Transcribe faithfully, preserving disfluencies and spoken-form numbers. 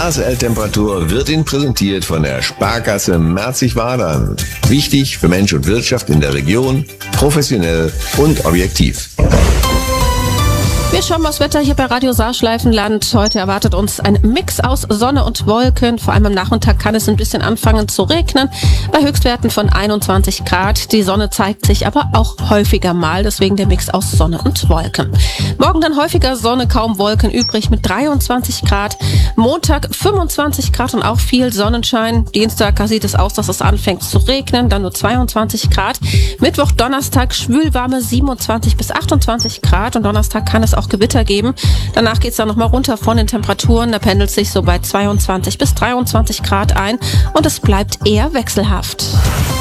Tagesl-Temperatur wird Ihnen präsentiert von der Sparkasse Merzig-Wadern. Wichtig für Mensch und Wirtschaft in der Region, professionell und objektiv. Wir schauen mal aufs Wetter hier bei Radio Saarschleifenland. Heute erwartet uns ein Mix aus Sonne und Wolken. Vor allem am Nachmittag kann es ein bisschen anfangen zu regnen. Bei Höchstwerten von einundzwanzig Grad. Die Sonne zeigt sich aber auch häufiger mal. Deswegen der Mix aus Sonne und Wolken. Morgen dann häufiger Sonne, kaum Wolken übrig mit dreiundzwanzig Grad. Montag fünfundzwanzig Grad und auch viel Sonnenschein. Dienstag sieht es aus, dass es anfängt zu regnen. Dann nur zweiundzwanzig Grad. Mittwoch, Donnerstag schwülwarme siebenundzwanzig bis achtundzwanzig Grad. Und Donnerstag kann es auch Gewitter geben. Danach geht es dann nochmal runter von den Temperaturen. Da pendelt sich so bei zweiundzwanzig bis dreiundzwanzig Grad ein und es bleibt eher wechselhaft.